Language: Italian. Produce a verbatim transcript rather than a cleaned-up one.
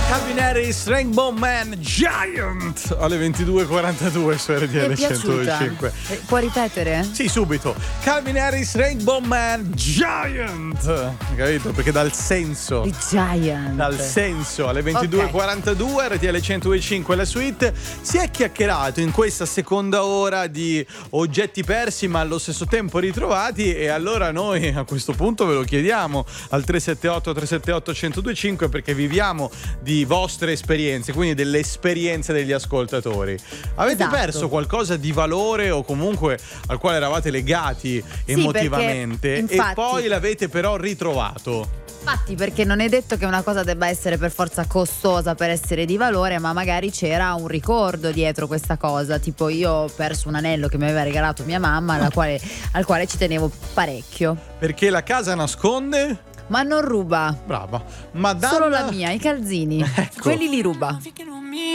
Calvin Harris, Rainbow Man, Giant alle ventidue e quarantadue su R T L centodue e cinque. Può ripetere? Sì, subito. Calvin Harris, Rainbow Man, Giant. Capito? Perché dal senso. Il Giant. Dal senso alle ventidue e quarantadue, okay. R T L centodue e cinque la suite. Si è chiacchierato in questa seconda ora di oggetti persi ma allo stesso tempo ritrovati, e allora noi a questo punto ve lo chiediamo al tre sette otto tre sette otto centodue e cinque, perché viviamo di vostre esperienze, quindi delle esperienze degli ascoltatori. Avete esatto. perso qualcosa di valore o comunque al quale eravate legati sì, emotivamente perché, infatti, e poi l'avete però ritrovato? Infatti, perché non è detto che una cosa debba essere per forza costosa per essere di valore, ma magari c'era un ricordo dietro questa cosa. Tipo, io ho perso un anello che mi aveva regalato mia mamma, alla quale, al quale ci tenevo parecchio. Perché la casa nasconde? Ma non ruba. Brava. Madame... Solo la mia, i calzini. Ecco. Quelli li ruba.